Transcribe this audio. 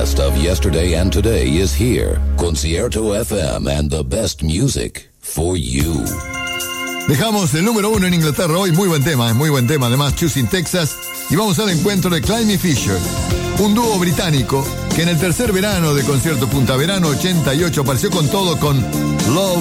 best of yesterday and today is here. Concierto FM and the best music for you. Dejamos el número 1 en Inglaterra hoy. Muy buen tema, además, Choosing Texas. Y vamos al encuentro de Climby Fisher, un dúo británico que en el tercer verano de Concierto Punta Verano 88 apareció con todo con Love